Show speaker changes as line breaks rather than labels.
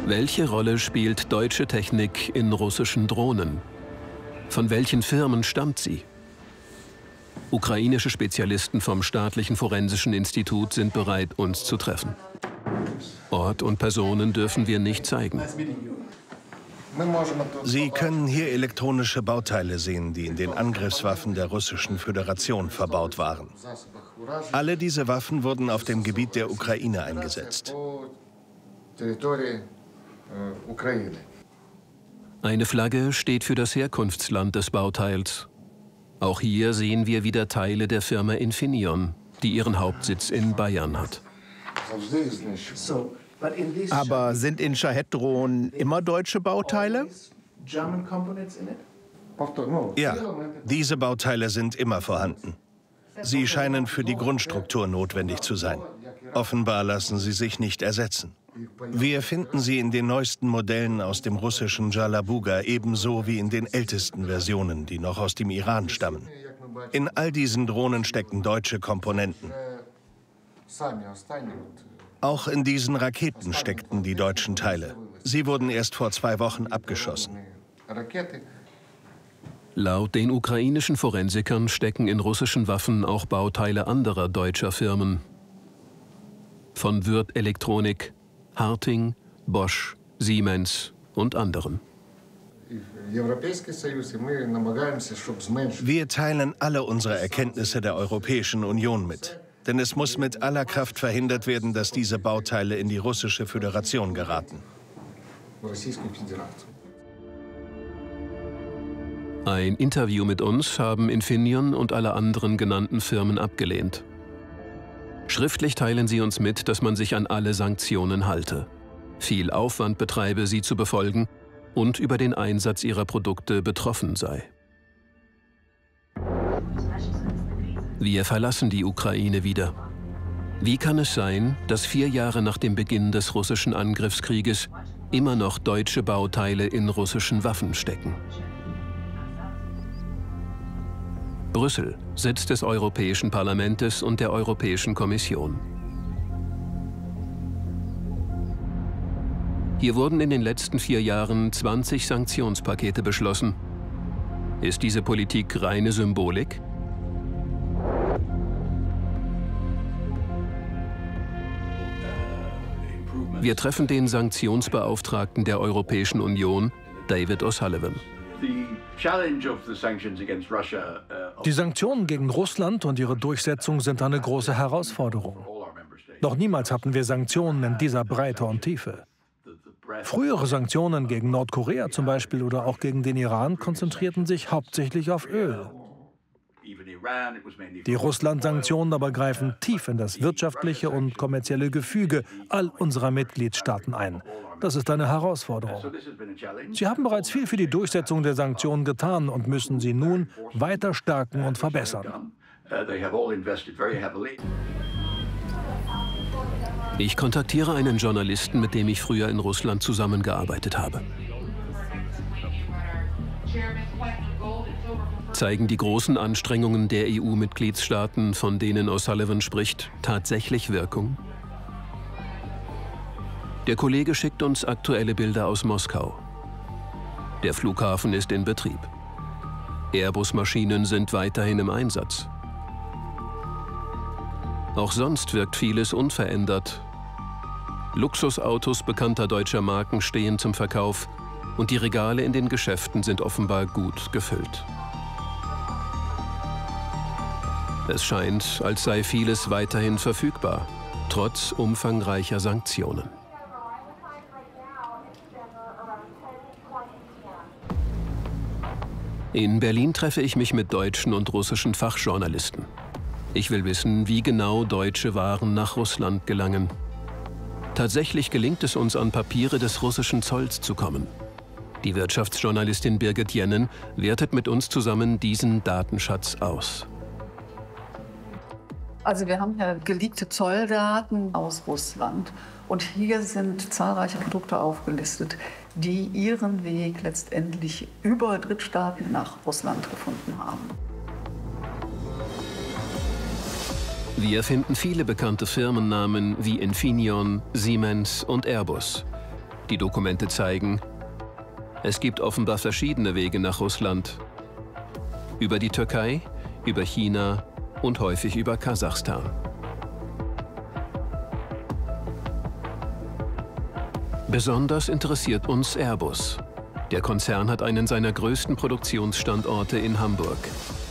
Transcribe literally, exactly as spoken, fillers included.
Welche Rolle spielt deutsche Technik in russischen Drohnen? Von welchen Firmen stammt sie? Ukrainische Spezialisten vom Staatlichen Forensischen Institut sind bereit, uns zu treffen. Ort und Personen dürfen wir nicht zeigen.
Sie können hier elektronische Bauteile sehen, die in den Angriffswaffen der Russischen Föderation verbaut waren. Alle diese Waffen wurden auf dem Gebiet der Ukraine eingesetzt.
Eine Flagge steht für das Herkunftsland des Bauteils. Auch hier sehen wir wieder Teile der Firma Infineon, die ihren Hauptsitz in Bayern hat.
Aber sind in Shahed-Drohnen immer deutsche Bauteile?
Ja, diese Bauteile sind immer vorhanden. Sie scheinen für die Grundstruktur notwendig zu sein. Offenbar lassen sie sich nicht ersetzen. Wir finden sie in den neuesten Modellen aus dem russischen Jalabuga ebenso wie in den ältesten Versionen, die noch aus dem Iran stammen. In all diesen Drohnen stecken deutsche Komponenten. Auch in diesen Raketen steckten die deutschen Teile. Sie wurden erst vor zwei Wochen abgeschossen.
Laut den ukrainischen Forensikern stecken in russischen Waffen auch Bauteile anderer deutscher Firmen. Von Würth Elektronik, Harting, Bosch, Siemens und anderen.
Wir teilen alle unsere Erkenntnisse der Europäischen Union mit. Denn es muss mit aller Kraft verhindert werden, dass diese Bauteile in die Russische Föderation geraten.
Ein Interview mit uns haben Infineon und alle anderen genannten Firmen abgelehnt. Schriftlich teilen sie uns mit, dass man sich an alle Sanktionen halte, viel Aufwand betreibe, sie zu befolgen und über den Einsatz ihrer Produkte betroffen sei. Wir verlassen die Ukraine wieder. Wie kann es sein, dass vier Jahre nach dem Beginn des russischen Angriffskrieges immer noch deutsche Bauteile in russischen Waffen stecken? Brüssel, Sitz des Europäischen Parlaments und der Europäischen Kommission. Hier wurden in den letzten vier Jahren zwanzig Sanktionspakete beschlossen. Ist diese Politik reine Symbolik? Wir treffen den Sanktionsbeauftragten der Europäischen Union, David O'Sullivan.
Die Sanktionen gegen Russland und ihre Durchsetzung sind eine große Herausforderung. Noch niemals hatten wir Sanktionen in dieser Breite und Tiefe. Frühere Sanktionen gegen Nordkorea zum Beispiel oder auch gegen den Iran konzentrierten sich hauptsächlich auf Öl. Die Russland-Sanktionen aber greifen tief in das wirtschaftliche und kommerzielle Gefüge all unserer Mitgliedstaaten ein. Das ist eine Herausforderung. Sie haben bereits viel für die Durchsetzung der Sanktionen getan und müssen sie nun weiter stärken und verbessern.
Ich kontaktiere einen Journalisten, mit dem ich früher in Russland zusammengearbeitet habe. Zeigen die großen Anstrengungen der E U-Mitgliedstaaten, von denen O'Sullivan spricht, tatsächlich Wirkung? Der Kollege schickt uns aktuelle Bilder aus Moskau. Der Flughafen ist in Betrieb. Airbus-Maschinen sind weiterhin im Einsatz. Auch sonst wirkt vieles unverändert. Luxusautos bekannter deutscher Marken stehen zum Verkauf und die Regale in den Geschäften sind offenbar gut gefüllt. Es scheint, als sei vieles weiterhin verfügbar, trotz umfangreicher Sanktionen. In Berlin treffe ich mich mit deutschen und russischen Fachjournalisten. Ich will wissen, wie genau deutsche Waren nach Russland gelangen. Tatsächlich gelingt es uns, an Papiere des russischen Zolls zu kommen. Die Wirtschaftsjournalistin Birgit Jennen wertet mit uns zusammen diesen Datenschatz aus.
Also wir haben ja geleakte Zolldaten aus Russland. Und hier sind zahlreiche Produkte aufgelistet, die ihren Weg letztendlich über Drittstaaten nach Russland gefunden haben.
Wir finden viele bekannte Firmennamen wie Infineon, Siemens und Airbus. Die Dokumente zeigen, es gibt offenbar verschiedene Wege nach Russland. Über die Türkei, über China und häufig über Kasachstan. Besonders interessiert uns Airbus. Der Konzern hat einen seiner größten Produktionsstandorte in Hamburg.